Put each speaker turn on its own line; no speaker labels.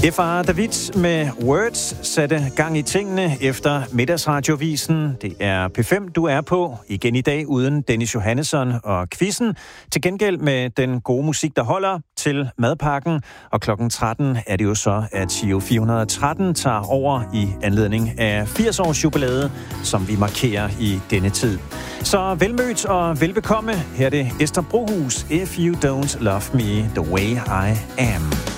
Far David med Words satte gang i tingene efter middagsradiovisen. Det er P5, du er på. Igen i dag uden Dennis Johannesson og quizzen. Til gengæld med den gode musik, der holder til madpakken. Og klokken 13 er det jo så, at Giro 413 tager over i anledning af 80 års jubilæet, som vi markerer i denne tid. Så velmødt og velbekomme. Her er det Esther Brohus, If You Don't Love Me The Way I Am.